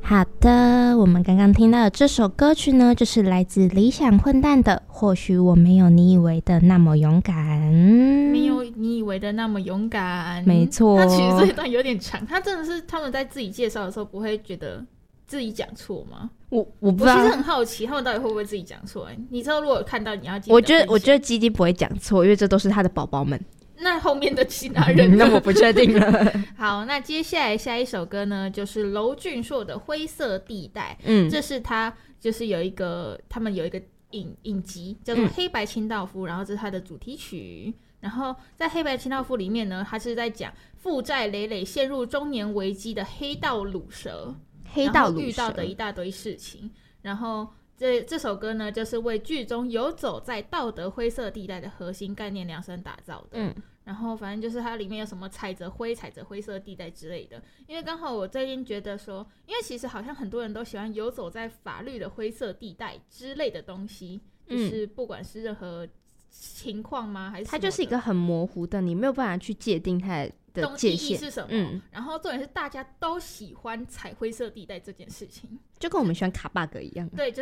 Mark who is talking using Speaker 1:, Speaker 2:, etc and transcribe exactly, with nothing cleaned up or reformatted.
Speaker 1: 好的，我们刚刚听到的这首歌曲呢，就是来自理想混蛋的《或许我没有你以为的那么勇敢》。
Speaker 2: 没有你以为的那么勇敢，
Speaker 1: 没错。
Speaker 2: 他其实这一段有点长，他真的是他们在自己介绍的时候不会觉得自己讲错吗？
Speaker 1: 我我不知道，
Speaker 2: 我其实很好奇他们到底会不会自己讲错、欸、你之后如果看到你要记得，
Speaker 1: 我觉得我觉得基基不会讲错，因为这都是他的宝宝们。
Speaker 2: 那后面的其他人
Speaker 1: 那我不确定了。
Speaker 2: 好，那接下来下一首歌呢，就是娄俊硕的《灰色地带》。
Speaker 1: 嗯，
Speaker 2: 这是他就是有一个他们有一个影影集叫做《黑白清道夫》，嗯，然后这是他的主题曲。然后在《黑白清道夫》里面呢，他是在讲负债累累、陷入中年危机的黑道鲁蛇，
Speaker 1: 黑道鲁蛇
Speaker 2: 遇到的一大堆事情。然后这这首歌呢，就是为剧中游走在道德灰色地带的核心概念量身打造的。嗯，然后反正就是它里面有什么踩着灰、踩着灰色地带之类的。因为刚好我最近觉得说，因为其实好像很多人都喜欢游走在法律的灰色地带之类的东西，就是不管是任何情况吗？还是它
Speaker 1: 就是一个很模糊的，你没有办法去界定它的界限
Speaker 2: 是什么、嗯、然后重点是大家都喜欢踩灰色地带这件事情，
Speaker 1: 就跟我们喜欢卡 bug 一样。
Speaker 2: 对，